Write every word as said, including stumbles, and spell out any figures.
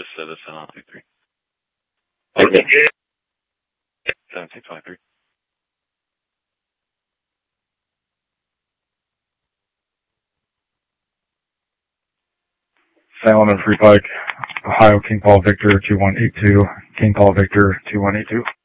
citizen on two three. Okay. seven six five three. Salem and Free Pike, Ohio, King Paul Victor two one eight two, King Paul Victor two one eight two.